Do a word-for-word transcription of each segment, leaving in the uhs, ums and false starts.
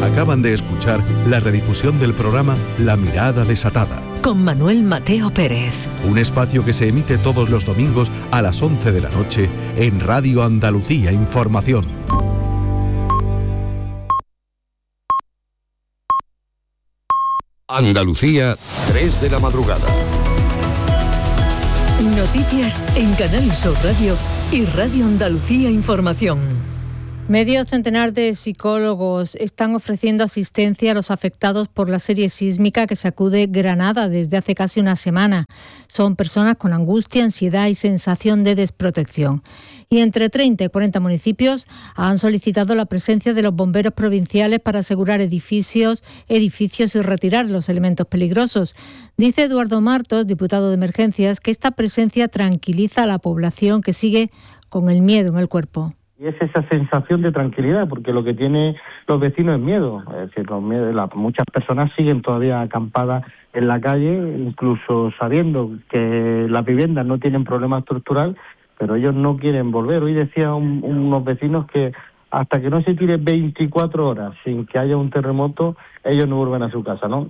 Acaban de escuchar la redifusión del programa La Mirada Desatada, con Manuel Mateo Pérez. Un espacio que se emite todos los domingos a las once de la noche en Radio Andalucía Información. Andalucía, tres de la madrugada. Noticias en Canal Sur Radio y Radio Andalucía Información. Medio centenar de psicólogos están ofreciendo asistencia a los afectados por la serie sísmica que sacude Granada desde hace casi una semana. Son personas con angustia, ansiedad y sensación de desprotección. Y entre treinta y cuarenta municipios han solicitado la presencia de los bomberos provinciales para asegurar edificios, edificios y retirar los elementos peligrosos. Dice Eduardo Martos, diputado de Emergencias, que esta presencia tranquiliza a la población que sigue con el miedo en el cuerpo. Y es esa sensación de tranquilidad, porque lo que tienen los vecinos es miedo. Es decir, los miedos, la, muchas personas siguen todavía acampadas en la calle, incluso sabiendo que las viviendas no tienen problema estructural, pero ellos no quieren volver. Hoy decía un, unos vecinos que hasta que no se tire veinticuatro horas sin que haya un terremoto, ellos no vuelven a su casa, ¿no?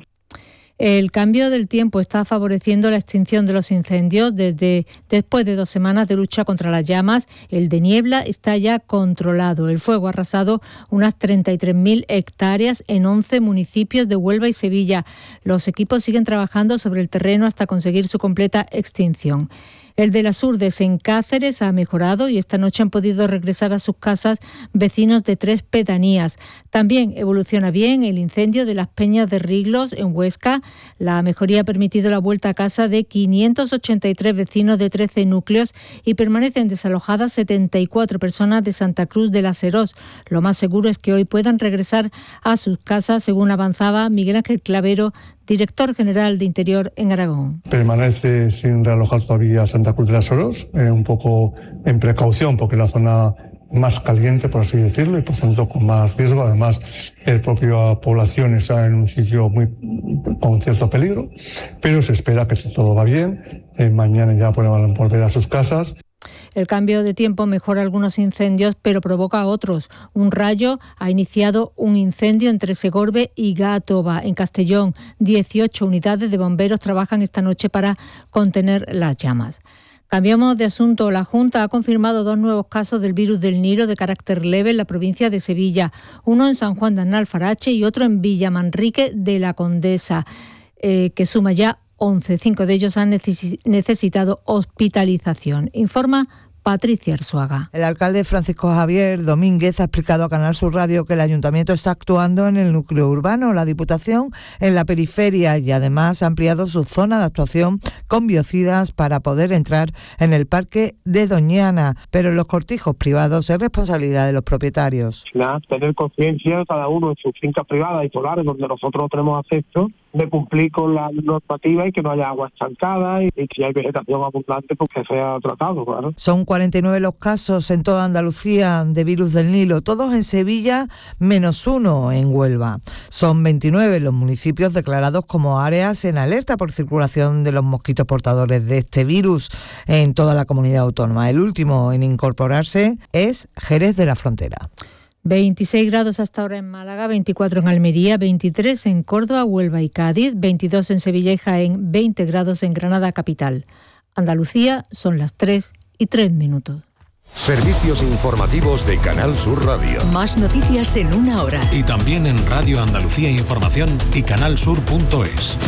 El cambio del tiempo está favoreciendo la extinción de los incendios. Desde después de dos semanas de lucha contra las llamas, el de niebla está ya controlado. El fuego ha arrasado unas treinta y tres mil hectáreas en once municipios de Huelva y Sevilla. Los equipos siguen trabajando sobre el terreno hasta conseguir su completa extinción. El de las Urdes en Cáceres ha mejorado y esta noche han podido regresar a sus casas vecinos de tres pedanías. También evoluciona bien el incendio de las Peñas de Riglos en Huesca. La mejoría ha permitido la vuelta a casa de quinientos ochenta y tres vecinos de trece núcleos y permanecen desalojadas setenta y cuatro personas de Santa Cruz de la Serós. Lo más seguro es que hoy puedan regresar a sus casas, según avanzaba Miguel Ángel Clavero, director general de Interior en Aragón. Permanece sin realojar todavía Santa Cruz de la Serós, eh, un poco en precaución porque es la zona más caliente, por así decirlo, y por tanto con más riesgo. Además, la propia población está en un sitio muy con cierto peligro, pero se espera que si todo va bien, eh, mañana ya puedan volver a sus casas. El cambio de tiempo mejora algunos incendios, pero provoca otros. Un rayo ha iniciado un incendio entre Segorbe y Gátova, en Castellón. dieciocho unidades de bomberos trabajan esta noche para contener las llamas. Cambiamos de asunto. La Junta ha confirmado dos nuevos casos del virus del Nilo de carácter leve en la provincia de Sevilla. Uno en San Juan de Alfarache y otro en Villamanrique de la Condesa, eh, que suma ya once. Cinco de ellos han necesitado hospitalización. Informa Patricia Arzuaga. El alcalde Francisco Javier Domínguez ha explicado a Canal Sur Radio que el ayuntamiento está actuando en el núcleo urbano, la Diputación en la periferia y además ha ampliado su zona de actuación con biocidas para poder entrar en el parque de Doñana, pero en los cortijos privados es responsabilidad de los propietarios. Nada, tener conciencia cada uno en sus fincas privadas y solares donde nosotros no tenemos acceso, de cumplir con la normativa y que no haya agua estancada y, y si hay vegetación abundante pues que sea tratado, claro. Son cuarenta y nueve los casos en toda Andalucía de virus del Nilo, todos en Sevilla, menos uno en Huelva. Son veintinueve los municipios declarados como áreas en alerta por circulación de los mosquitos portadores de este virus en toda la comunidad autónoma. El último en incorporarse es Jerez de la Frontera. veintiséis grados hasta ahora en Málaga, veinticuatro en Almería, veintitrés en Córdoba, Huelva y Cádiz, veintidós en Sevilla y Jaén, veinte grados en Granada capital. Andalucía son las tres y tres minutos. Servicios informativos de Canal Sur Radio. Más noticias en una hora. Y también en Radio Andalucía Información y canalsur punto es.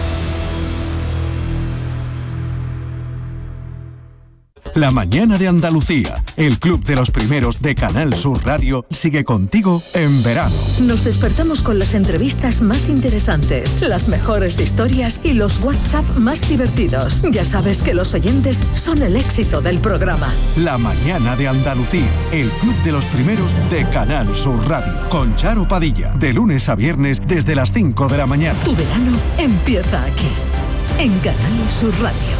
La mañana de Andalucía, el club de los primeros de Canal Sur Radio, sigue contigo en verano. Nos despertamos con las entrevistas más interesantes, las mejores historias y los WhatsApp más divertidos. Ya sabes que los oyentes son el éxito del programa. La mañana de Andalucía, el club de los primeros de Canal Sur Radio, con Charo Padilla, de lunes a viernes desde las cinco de la mañana. Tu verano empieza aquí, en Canal Sur Radio.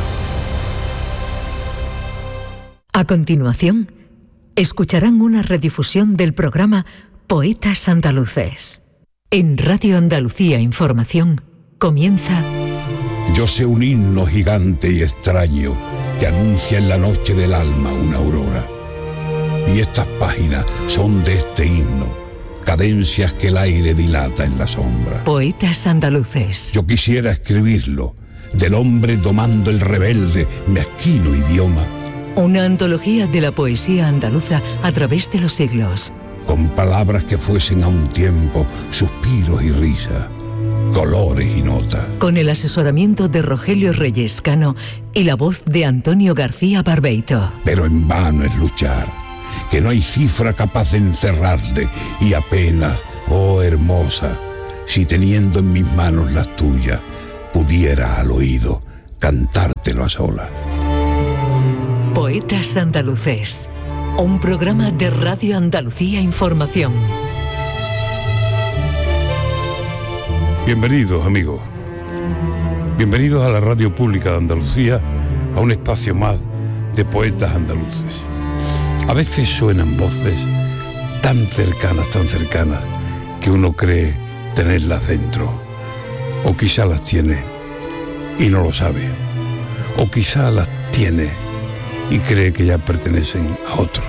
A continuación, escucharán una redifusión del programa Poetas Andaluces. En Radio Andalucía Información comienza... Yo sé un himno gigante y extraño que anuncia en la noche del alma una aurora. Y estas páginas son de este himno, cadencias que el aire dilata en la sombra. Poetas andaluces. Yo quisiera escribirlo, del hombre domando el rebelde, mezquino idioma. Una antología de la poesía andaluza a través de los siglos. Con palabras que fuesen a un tiempo suspiros y risas, colores y notas. Con el asesoramiento de Rogelio Reyes Cano y la voz de Antonio García Barbeito. Pero en vano es luchar, que no hay cifra capaz de encerrarle, y apenas, oh hermosa, si teniendo en mis manos las tuyas, pudiera al oído cantártelo a solas. Poetas andaluces, un programa de Radio Andalucía Información. Bienvenidos, amigos. Bienvenidos a la Radio Pública de Andalucía, a un espacio más de poetas andaluces. A veces suenan voces tan cercanas, tan cercanas, que uno cree tenerlas dentro. O quizá las tiene y no lo sabe. O quizá las tiene y cree que ya pertenecen a otros.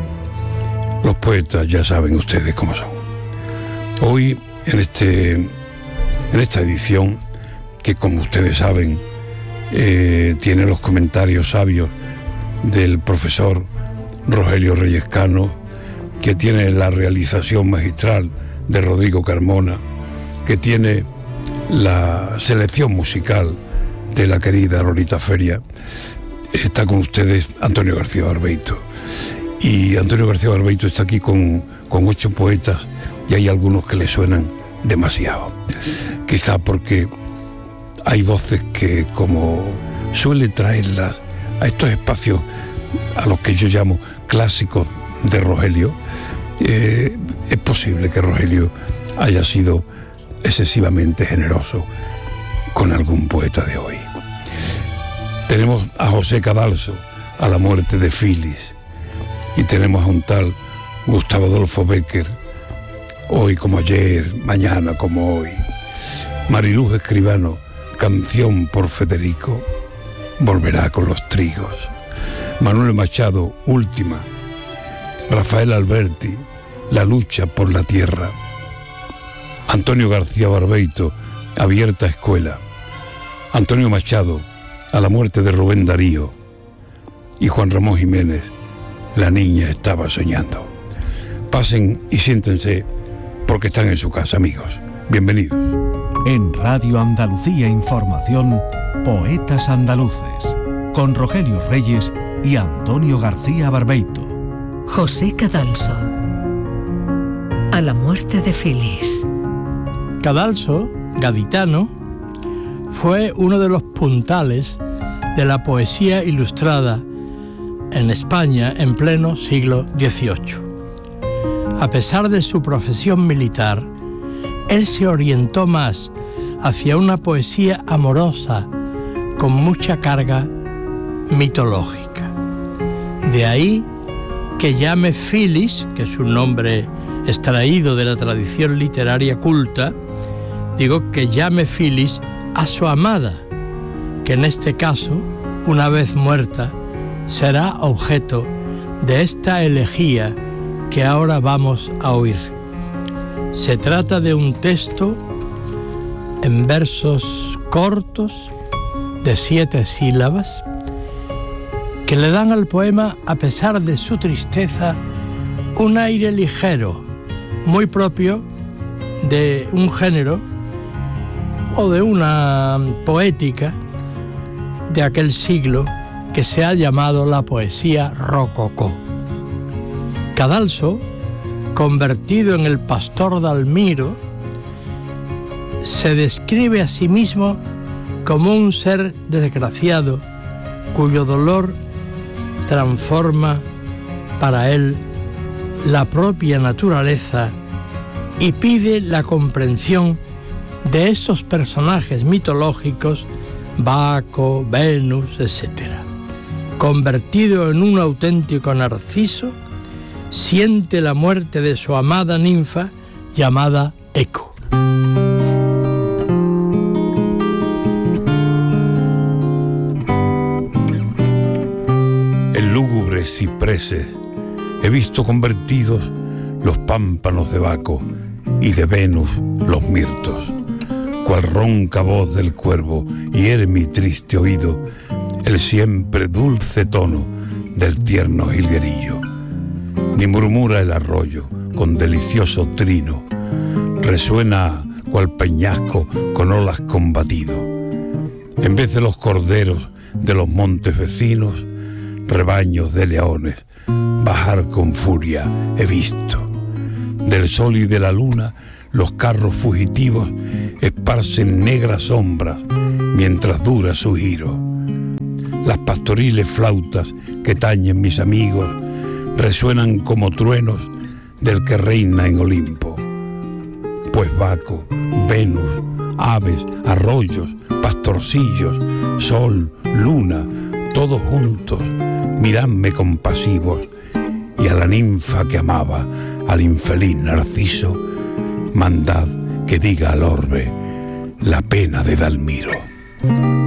Los poetas ya saben ustedes cómo son. Hoy, en este, en esta edición, que como ustedes saben, eh, tiene los comentarios sabios del profesor Rogelio Reyes Cano, que tiene la realización magistral de Rodrigo Carmona, que tiene la selección musical de la querida Lolita Feria. Está con ustedes Antonio García Barbeito. Y Antonio García Barbeito está aquí con, con ocho poetas, y hay algunos que le suenan demasiado. Quizá porque hay voces que, como suele traerlas a estos espacios a los que yo llamo clásicos de Rogelio, eh, es posible que Rogelio haya sido excesivamente generoso con algún poeta de hoy. Tenemos a José Cadalso, a la muerte de Filis, y tenemos a un tal Gustavo Adolfo Bécquer, hoy como ayer, mañana como hoy. Mariluz Escribano, canción por Federico, volverá con los trigos. Manuel Machado, última. Rafael Alberti, la lucha por la tierra. Antonio García Barbeito, abierta escuela. Antonio Machado, a la muerte de Rubén Darío. Y Juan Ramón Jiménez, la niña estaba soñando. Pasen y siéntense, porque están en su casa, amigos. Bienvenidos. En Radio Andalucía Información, Poetas Andaluces, con Rogelio Reyes y Antonio García Barbeito. José Cadalso, a la muerte de Filis. Cadalso, gaditano, fue uno de los puntales de la poesía ilustrada en España en pleno siglo dieciocho. A pesar de su profesión militar, él se orientó más hacia una poesía amorosa con mucha carga mitológica. De ahí que llame Filis, que es un nombre extraído de la tradición literaria culta, digo que llame Filis a su amada, que en este caso, una vez muerta, será objeto de esta elegía que ahora vamos a oír. Se trata de un texto en versos cortos de siete sílabas que le dan al poema, a pesar de su tristeza, un aire ligero, muy propio de un género o de una poética de aquel siglo que se ha llamado la poesía rococó. Cadalso, convertido en el pastor Dalmiro, se describe a sí mismo como un ser desgraciado cuyo dolor transforma para él la propia naturaleza y pide la comprensión de esos personajes mitológicos, Baco, Venus, etcétera. Convertido en un auténtico narciso, siente la muerte de su amada ninfa llamada Eco. En lúgubres cipreses he visto convertidos los pámpanos de Baco y de Venus los mirtos. Cual ronca voz del cuervo hiere mi triste oído el siempre dulce tono del tierno jilguerillo. Ni murmura el arroyo con delicioso trino, resuena cual peñasco con olas combatido. En vez de los corderos de los montes vecinos, rebaños de leones bajar con furia he visto. Del sol y de la luna los carros fugitivos esparcen negras sombras mientras dura su giro. Las pastoriles flautas que tañen mis amigos resuenan como truenos del que reina en Olimpo. Pues Baco, Venus, aves, arroyos, pastorcillos, sol, luna, todos juntos, miradme compasivos, y a la ninfa que amaba, al infeliz Narciso, mandad que diga al orbe la pena de Dalmiro.